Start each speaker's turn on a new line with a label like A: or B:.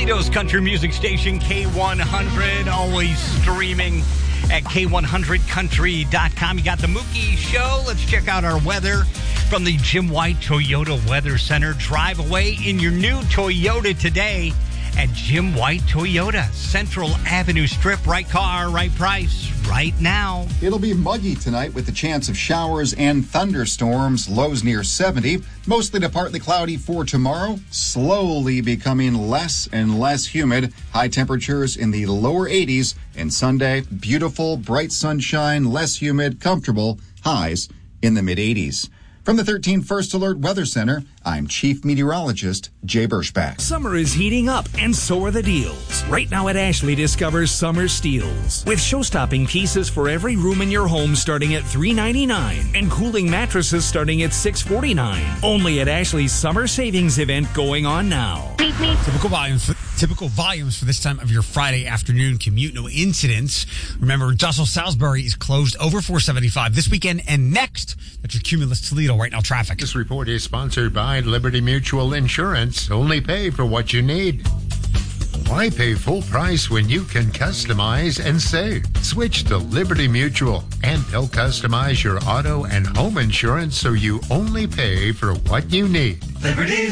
A: Toledo's country music station, K100, always streaming at K100country.com. You got the Mookie Show. Let's check out our weather from the Jim White Toyota Weather Center. Drive away in your new Toyota today at Jim White Toyota. Central Avenue Strip. Right car, right price, right now.
B: It'll be muggy tonight with the chance of showers and thunderstorms. Lows near 70. Mostly to partly cloudy for tomorrow. Slowly becoming less and less humid. High temperatures in the lower 80s. And Sunday, beautiful, bright sunshine, less humid, comfortable. Highs in the mid-80s. From the 13 First Alert Weather Center, I'm Chief Meteorologist Jay Birschbach.
C: Summer is heating up, and so are the deals. Right now at Ashley, discover Summer Steals. With show-stopping pieces for every room in your home starting at $399 and cooling mattresses starting at $649. Only at Ashley's Summer Savings event going on now.
D: Typical volumes for this time of your Friday afternoon commute. No incidents. Remember, Dussel Salisbury is closed over 475 this weekend and next. That's your Cumulus Toledo right now traffic.
E: This report is sponsored by Liberty Mutual Insurance. Only pay for what you need. Why pay full price when you can customize and save? Switch to Liberty Mutual, and they'll customize your auto and home insurance so you only pay for what you need.
F: Liberty